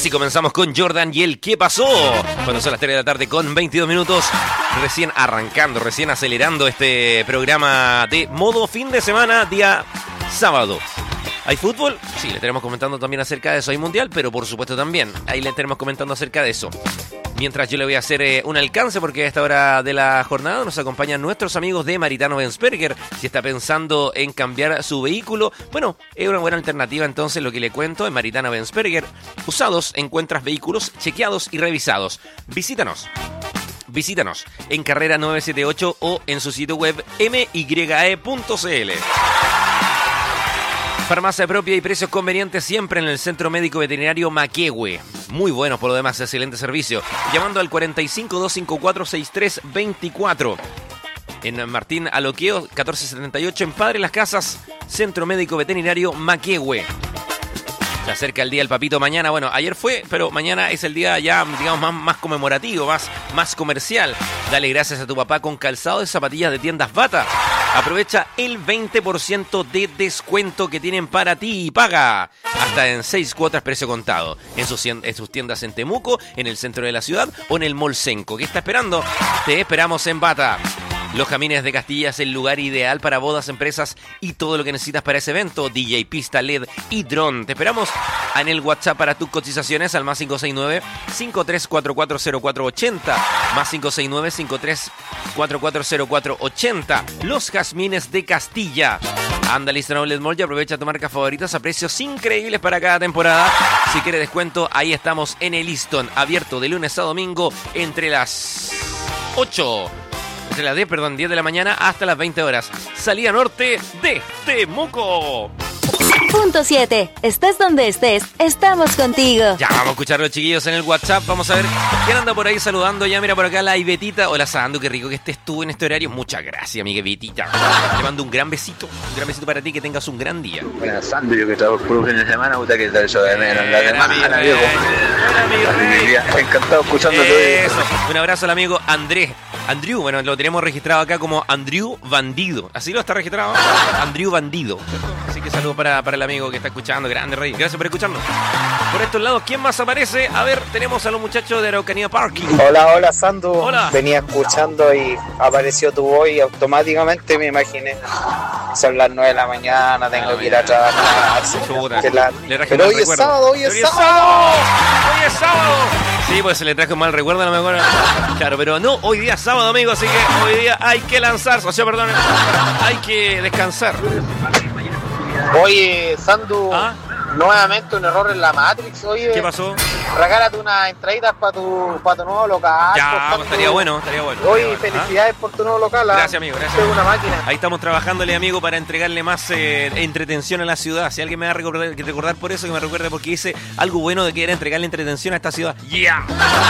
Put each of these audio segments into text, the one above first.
Así comenzamos con Jordan y el ¿qué pasó? Cuando son las 3 de la tarde con 22 minutos. Recién arrancando, recién acelerando este programa de modo fin de semana, día sábado. ¿Hay fútbol? Sí, le estaremos comentando también acerca de eso. Hay mundial, pero por supuesto también. Ahí le estaremos comentando acerca de eso. Mientras yo le voy a hacer un alcance, porque a esta hora de la jornada nos acompañan nuestros amigos de Maritano-Benzberger. Si está pensando en cambiar su vehículo, bueno, es una buena alternativa entonces lo que le cuento. En Maritano-Benzberger, usados, encuentras vehículos chequeados y revisados. Visítanos en carrera 978 o en su sitio web mye.cl. Farmacia propia y precios convenientes siempre en el Centro Médico Veterinario Maquehue. Muy buenos por lo demás, excelente servicio. Llamando al 45-254-6324. En Martín Aloqueo, 1478, en Padre Las Casas, Centro Médico Veterinario Maquehue. Se acerca el día del papito mañana. Bueno, ayer fue, pero mañana es el día ya, digamos, más conmemorativo, más comercial. Dale gracias a tu papá con calzado de zapatillas de tiendas Bata. Aprovecha el 20% de descuento que tienen para ti y paga hasta en 6 cuotas precio contado. En sus tiendas en Temuco, en el centro de la ciudad o en el Mall Senco. ¿Qué está esperando? Te esperamos en Bata. Los Jamines de Castilla es el lugar ideal para bodas, empresas y todo lo que necesitas para ese evento. DJ, pista, LED y dron. Te esperamos en el WhatsApp para tus cotizaciones al más 569-53440480. Más 569-53440480. Los Jazmines de Castilla. Anda, lista en Outlet Mall y aprovecha tu marca favoritas a precios increíbles para cada temporada. Si quieres descuento, ahí estamos en el Easton. Abierto de lunes a domingo entre las 10 de la mañana hasta las 20 horas. Salida norte de Temuco. Punto 7. Estés donde estés, estamos contigo. Ya, vamos a escuchar a los chiquillos en el WhatsApp. Vamos a ver quién anda por ahí saludando. Ya, mira por acá la Ibetita. Hola, Sandu, qué rico que estés tú en este horario. Muchas gracias, amiga Ibetita. Te mando un gran besito. Un gran besito para ti, que tengas un gran día. Bueno, Sandu, yo que trabajo por un fin de semana, puta que tal yo de menos. La semana, viejo. Encantado escuchándote. Eso. Un abrazo al amigo Andrew, bueno, lo tenemos registrado acá como Andrew Bandido. Así lo está registrado. Andrew Bandido. Así que saludos para el amigo que está escuchando. Grande Rey. Gracias por escucharnos. Por estos lados, ¿quién más aparece? A ver, tenemos a los muchachos de Araucanía Parking. Hola, Sandu. Hola. Venía escuchando y apareció tu voz y automáticamente me imaginé. Son las 9 de la mañana, tengo que ir a trabajar. Pero hoy es sábado. ¡Hoy es sábado! Sí, pues se le trajo un mal recuerdo a lo mejor. Claro, pero no, hoy día es sábado, amigo, así que hoy día hay que lanzarse, hay que descansar. Oye, Sandu, nuevamente un error en la Matrix. Oye, ¿qué pasó? Regálate unas entraditas para tu nuevo local. Ya, pues, estaría bueno. Oye, felicidades por tu nuevo local. Gracias, amigo, gracias. Una máquina. Ahí estamos trabajándole, amigo, para entregarle más entretención a la ciudad. Si alguien me va a recordar por eso, que me recuerde, porque hice algo bueno de que era entregarle entretención a esta ciudad. ¡Yeah!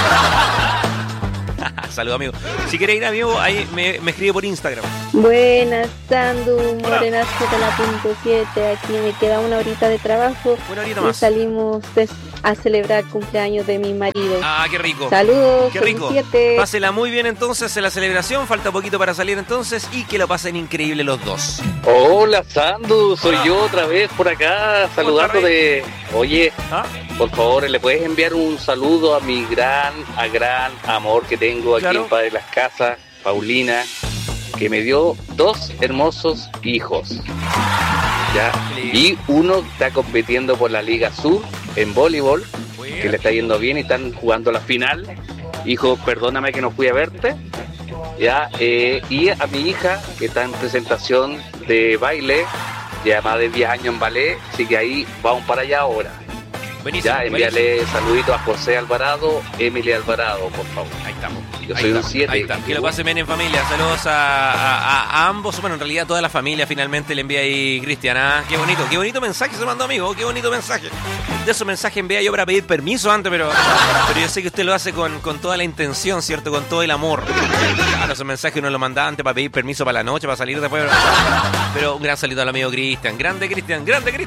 Saludos, amigo. Si quieres ir, amigo, ahí me escribe por Instagram. Buenas, Sandu, Morenazo de la punto 7. Aquí me queda una horita de trabajo. Una horita y más. Salimos a celebrar el cumpleaños de mi marido. Ah, qué rico. Saludos. Qué rico. 7. Pásela muy bien entonces en la celebración. Falta poquito para salir entonces y que lo pasen increíble los dos. Hola, Sandu. Soy yo otra vez por acá saludándote. Oye, por favor, ¿le puedes enviar un saludo a mi gran amor que tengo aquí en Padre Las Casas, Paulina, que me dio 2 hermosos hijos? Ya. Y uno está compitiendo por la Liga Sur en voleibol, que le está yendo bien y están jugando la final. Hijo, perdóname que no fui a verte. Ya, y a mi hija, que está en presentación de baile, ya más de 10 años en ballet, así que ahí vamos para allá ahora. Buenísimo, ya, envíale saluditos a José Alvarado, Emily Alvarado, por favor. Ahí estamos. Yo soy un 7. Que lo pasen bien en familia. Saludos a ambos. Bueno, en realidad toda la familia finalmente le envía ahí Cristian. Qué bonito mensaje se mandó, amigo. Qué bonito mensaje. De esos mensajes envía yo para pedir permiso antes, pero yo sé que usted lo hace con toda la intención, ¿cierto? Con todo el amor. Claro, esos mensajes uno lo manda antes para pedir permiso para la noche, para salir después. Pero un gran saludo al amigo Cristian. Grande Cristian.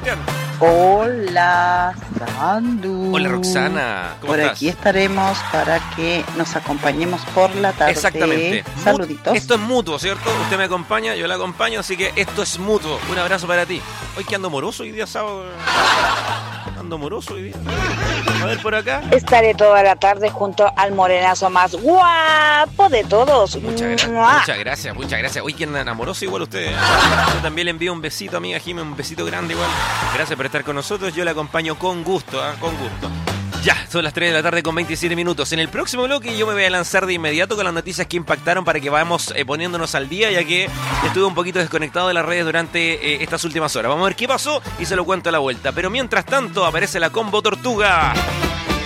Hola, Sandu. Hola, Roxana. ¿Cómo estás? Por aquí estaremos para que nos acompañemos por la tarde. Exactamente. Saluditos. Esto es mutuo, ¿cierto? Usted me acompaña, yo la acompaño, así que esto es mutuo. Un abrazo para ti. Hoy que ando moroso, hoy día sábado. Ando amoroso hoy día. A ver por acá. Estaré toda la tarde junto al morenazo más guapo de todos. Muchas gracias. Uy, quien amoroso igual usted. Yo también le envío un besito, amiga Jimé, un besito grande igual. Gracias por estar con nosotros. Yo le acompaño con gusto, con gusto. Ya, son las 3 de la tarde con 27 minutos. En el próximo bloque yo me voy a lanzar de inmediato con las noticias que impactaron para que vayamos poniéndonos al día, ya que estuve un poquito desconectado de las redes durante estas últimas horas. Vamos a ver qué pasó y se lo cuento a la vuelta. Pero mientras tanto aparece la Combo Tortuga.